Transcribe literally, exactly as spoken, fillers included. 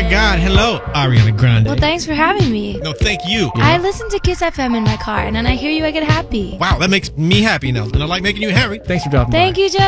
God. Hello, Ariana Grande. Well, thanks for having me. No, thank you. I listen to Kiss F M in my car, and when I hear you, I get happy. Wow, that makes me happy now. And I like making you happy. Thanks for dropping Thank by. you, Joe.